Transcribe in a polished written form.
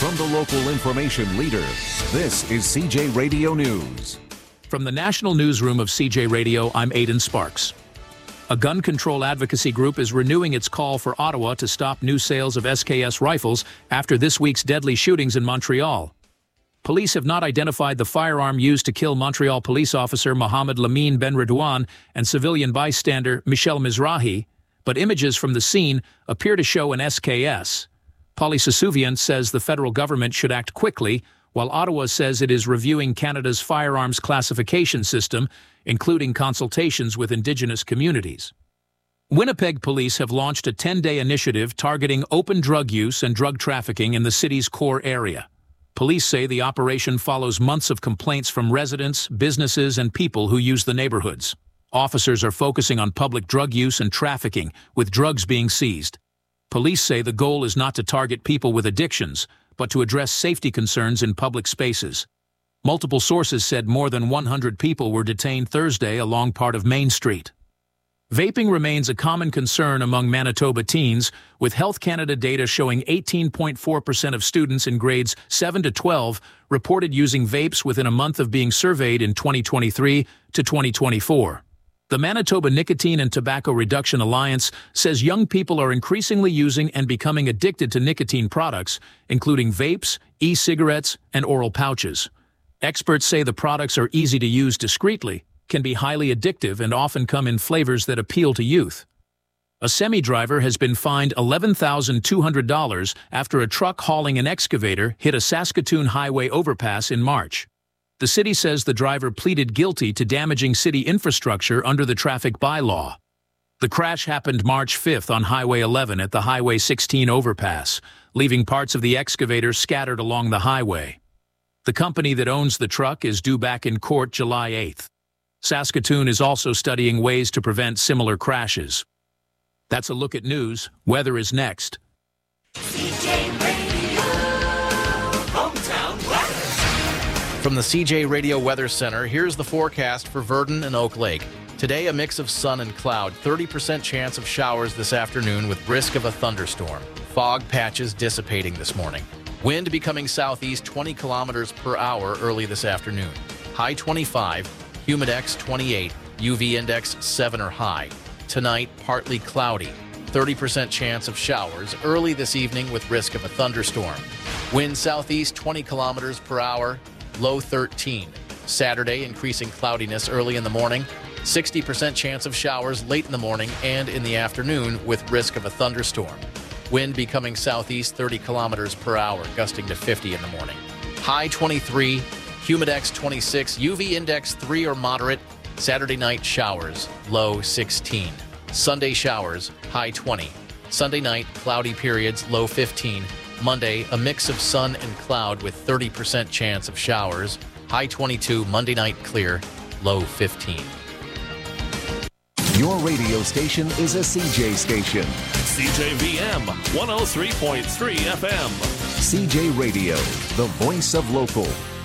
From the local information leader, this is CJ Radio News. From the National Newsroom of CJ Radio, I'm Aidan Sparks. A gun control advocacy group is renewing its call for Ottawa to stop new sales of SKS rifles after this week's deadly shootings in Montreal. Police have not identified the firearm used to kill Montreal police officer Mohamed Lamine Benredouane and civilian bystander Michel Mizrahi, but images from the scene appear to show an SKS. Polly Sasuvian says the federal government should act quickly, while Ottawa says it is reviewing Canada's firearms classification system, including consultations with Indigenous communities. Winnipeg police have launched a 10-day initiative targeting open drug use and drug trafficking in the city's core area. Police say the operation follows months of complaints from residents, businesses, and people who use the neighborhoods. Officers are focusing on public drug use and trafficking, with drugs being seized. Police say the goal is not to target people with addictions, but to address safety concerns in public spaces. Multiple sources said more than 100 people were detained Thursday along part of Main Street. Vaping remains a common concern among Manitoba teens, with Health Canada data showing 18.4% of students in grades 7 to 12 reported using vapes within a month of being surveyed in 2023 to 2024. The Manitoba Nicotine and Tobacco Reduction Alliance says young people are increasingly using and becoming addicted to nicotine products, including vapes, e-cigarettes, and oral pouches. Experts say the products are easy to use discreetly, can be highly addictive, and often come in flavors that appeal to youth. A semi-driver has been fined $11,200 after a truck hauling an excavator hit a Saskatoon highway overpass in March. The city says the driver pleaded guilty to damaging city infrastructure under the traffic bylaw. The crash happened March 5th on Highway 11 at the Highway 16 overpass, leaving parts of the excavator scattered along the highway. The company that owns the truck is due back in court July 8th. Saskatoon is also studying ways to prevent similar crashes. That's a look at news. Weather is next. CJ Radio, hometown weather. From the CJ Radio Weather Center, here's the forecast for Virden and Oak Lake. Today, a mix of sun and cloud, 30% chance of showers this afternoon with risk of a thunderstorm. Fog patches dissipating this morning. Wind becoming southeast 20 kilometers per hour early this afternoon. High 25, humidex 28, UV index 7 or high. Tonight, partly cloudy. 30% chance of showers early this evening with risk of a thunderstorm. Wind southeast 20 kilometers per hour. Low 13. Saturday, increasing cloudiness early in the morning. 60% chance of showers late in the morning and in the afternoon with risk of a thunderstorm. Wind becoming southeast 30 kilometers per hour, gusting to 50 in the morning. High 23, humidex 26, UV index 3 or moderate. Saturday night showers, low 16. Sunday showers, high 20. Sunday night, cloudy periods, low 15. Monday, a mix of sun and cloud with 30% chance of showers. High 22, Monday night clear, low 15. Your radio station is a CJ station. CJVM 103.3 FM. CJ Radio, the voice of local.